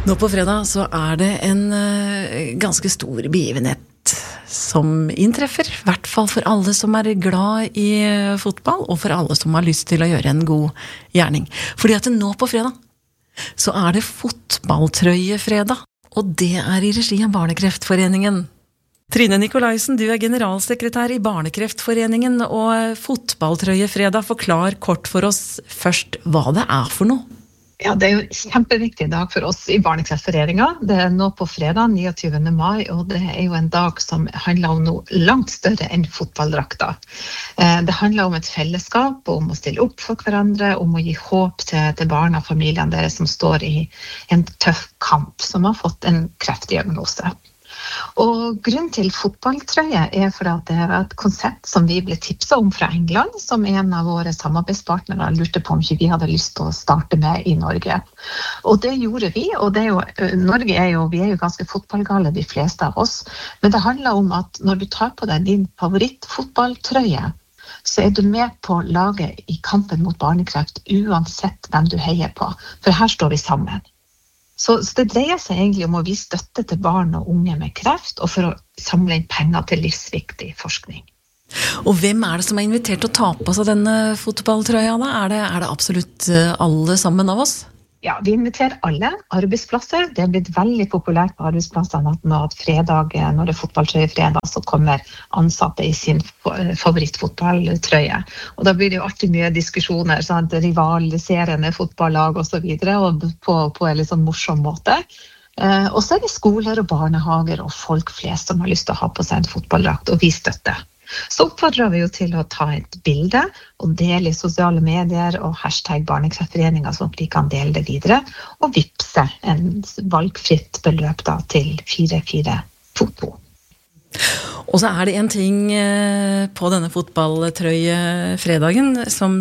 Nå på fredag så det en ganske stor begivenhet som inntreffer, I hvert fall for alle som glad I fotball, og for alle som har lyst til å gjøre en god gjerning. Fordi at nå på fredag så det fotballtrøyefredag, og det I regi av Barnekreftforeningen. Trine Nikolaisen, du generalsekretær I Barnekreftforeningen, og fotballtrøyefredag, forklar kort for oss først hva det for noe. Ja, det jo en kjempeviktig dag for oss I Barnekreftforeningen. Det nå på fredag, 29. mai, og det jo en dag som handler om noe langt større enn fotballdrakta. Det handler om et fellesskap, om å stille opp for hverandre, om å gi håp til barna og familiene deres som står I en tøff kamp, som har fått en kreftdiagnose. Og grunnen til fotballtrøye for at det et konsept som vi ble tipset om fra England, som en av våre samarbeidspartnere lurte på om ikke vi hadde lyst til å starte med I Norge. Og det gjorde vi, og det Norge vi jo ganske fotballgale, de fleste av oss, men det handler om at når du tar på deg din favorittfotballtrøye, så du med på laget I kampen mot barnekreft, uansett hvem du heier på, for her står vi sammen. Så det dreier seg egentlig om å vise støtte til barn og unge med kreft, og for å samle inn penger til livsviktig forskning. Og hvem det som invitert til å ta på seg denne fotballtrøya da? Det absolutt alle sammen av oss? Ja, vi inviterer alle arbeidsplasser. Det blitt veldig populært på arbeidsplassene at fredag, når det fotballtrøyefredag, så kommer ansatte I sin favorittfotballtrøye. Og da blir det jo alltid mye diskusjoner, sånn rivaliserende fotballag og så videre, og på en litt sånn morsom måte. Og så det skoler og barnehager og folk flest som har lyst til å ha på seg en fotballdrakt, og vi støtter. Så oppfordrer vi jo til å ta et bilde og dele I sosiale medier og hashtag Barnekreftforeningen, sånn at vi kan dele det videre, og vippse en valgfritt beløp da til 4422. Og så det en ting på denne fotballtrøyefredagen som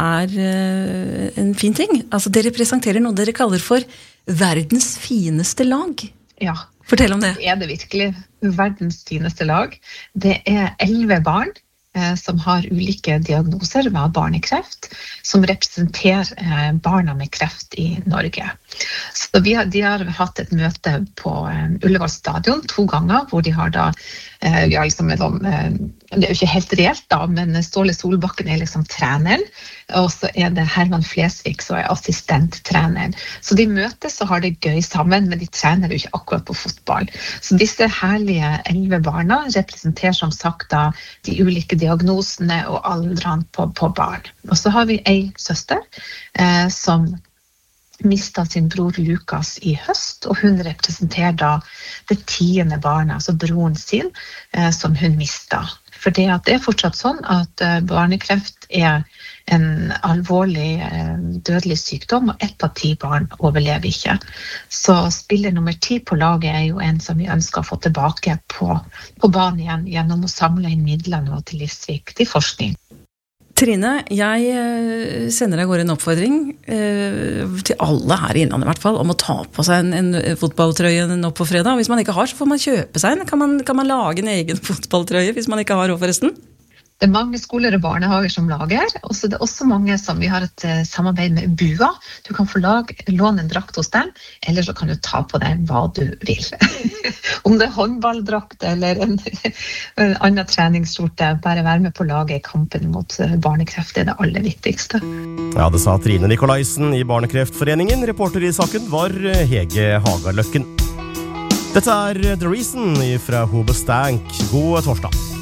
en fin ting. Altså, dere presenterer noe dere kaller for verdens fineste lag. Ja. Fortell om det. Det virkelig verdens fineste lag. Det 11 barn som har ulike diagnoser med barnekreft, som representerer barna med kreft I Norge. Så de har hatt et møte på Ullevål stadion 2 ganger, hvor de har da, liksom, det jo ikke helt reelt da, men Ståle Solbakken liksom treneren, og så det Herman Flesvig som assistenttreneren. Så de møtes og har det gøy sammen, men de trener jo ikke akkurat på fotball. Så disse herlige 11 barna representerer som sagt da de ulike diagnosene og aldrene på barn. Og så har vi en søster som mistet sin bror Lukas I høst, og hun representerer da det 10. barnet, altså broren sin, som hun mistet. For det fortsatt sånn at barnekreft en alvorlig dødelig sykdom, og 1 av 10 barn overlever ikke. Så spiller nummer 10 på laget jo en som vi ønsker å få tilbake på banen igjen, gjennom å samle inn midler nå til livsviktig forskning. Trine, jeg sender deg går en oppfordring til alle her I Innlandet I hvert fall, om å ta på seg en fotballtrøye nå på fredag. Hvis man ikke har, så får man kjøpe seg en. Kan man lage en egen fotballtrøye hvis man ikke har forresten? Det mange skoler og barnehager som lager, og så det også mange som vi har et samarbeid med BUA. Du kan få låne en drakt hos dem, eller så kan du ta på deg hva du vil. Om det håndballdrakt eller en annen treningsskjorte, bare være med på laget I kampen mot barnekreft, det det aller viktigste. Ja, det sa Trine Nikolaisen I Barnekreftforeningen. Reporter I saken var Hege Hagaløkken. Dette The Reason fra Hobestank. God torsdag.